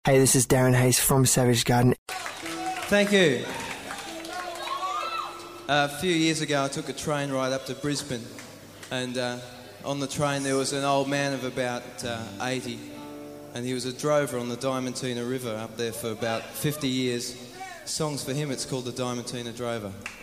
Hey, this is Darren Hayes from Savage Garden. Thank you. A few years ago, I took a train ride up to Brisbane, and on the train there was an old man of about 80, and he was a drover on the Diamantina River up there for about 50 years. Songs for him, it's called the Diamantina Drover.